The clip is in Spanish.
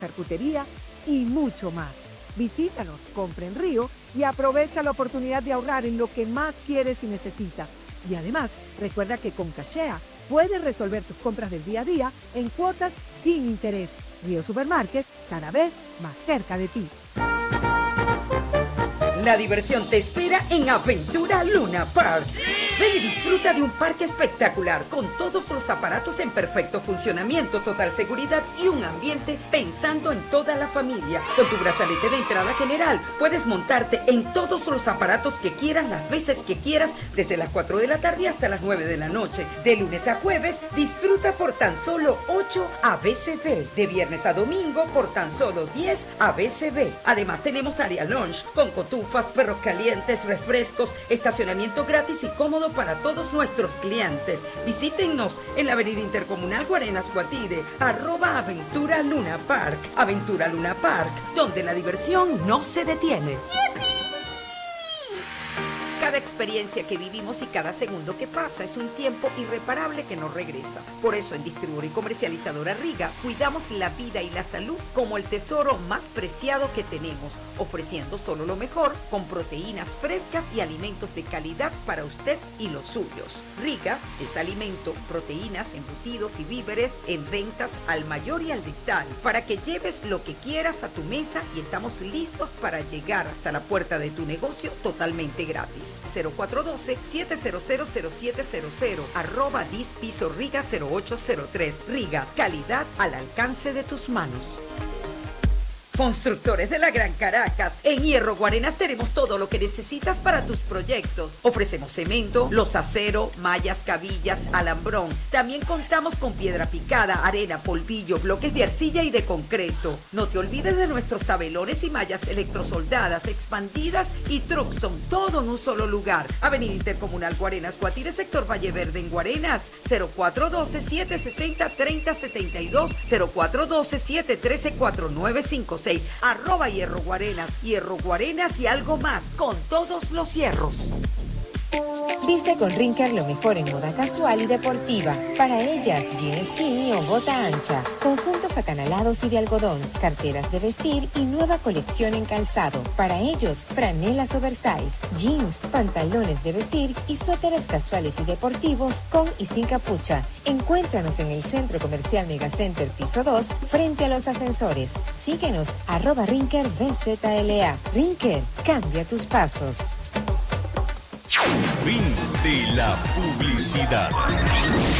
charcutería y mucho más. Visítanos, compra en Río y aprovecha la oportunidad de ahorrar en lo que más quieres y necesitas. Y además, recuerda que con Cachea puedes resolver tus compras del día a día en cuotas sin interés. Río Supermarket, cada vez más cerca de ti. La diversión te espera en Aventura Luna Park. Ven y disfruta de un parque espectacular con todos los aparatos en perfecto funcionamiento, total seguridad y un ambiente pensando en toda la familia. Con tu brazalete de entrada general puedes montarte en todos los aparatos que quieras, las veces que quieras, desde las 4 de la tarde hasta las 9 de la noche. De lunes a jueves disfruta por tan solo 8 ABCB. De viernes a domingo por tan solo 10 ABCB. Además tenemos área lunch con cotufas, perros calientes, refrescos, estacionamiento gratis y cómodo para todos nuestros clientes. Visítennos en la avenida Intercomunal Guarenas Guatire, @Aventura Luna Park. Aventura Luna Park, donde la diversión no se detiene. Cada experiencia que vivimos y cada segundo que pasa es un tiempo irreparable que no regresa. Por eso en Distribuidora y Comercializadora Riga cuidamos la vida y la salud como el tesoro más preciado que tenemos, ofreciendo solo lo mejor con proteínas frescas y alimentos de calidad para usted y los suyos. Riga es alimento, proteínas, embutidos y víveres en ventas al mayor y al detalle para que lleves lo que quieras a tu mesa y estamos listos para llegar hasta la puerta de tu negocio totalmente gratis. 0412-700-0700, @Dispiso Riga 0803. Riga, calidad al alcance de tus manos. Constructores de la Gran Caracas. En Hierro Guarenas tenemos todo lo que necesitas para tus proyectos. Ofrecemos cemento, losacero, mallas, cabillas, alambrón. También contamos con piedra picada, arena, polvillo, bloques de arcilla y de concreto. No te olvides de nuestros tabelones y mallas electrosoldadas, expandidas y Truxon, todo en un solo lugar. Avenida Intercomunal Guarenas Guatire, sector Valle Verde en Guarenas. 0412-760-3072, 0412-713-4956. @Hierro Guarenas. Hierro Guarenas y algo más, con todos los hierros. Viste con Rinker lo mejor en moda casual y deportiva. Para ellas, jean skinny o bota ancha, conjuntos acanalados y de algodón, carteras de vestir y nueva colección en calzado. Para ellos, franelas oversize, jeans, pantalones de vestir y suéteres casuales y deportivos con y sin capucha. Encuéntranos en el Centro Comercial Megacenter Piso 2, frente a los ascensores. Síguenos, @Rinker BZLA. Rinker, cambia tus pasos. Fin de la publicidad.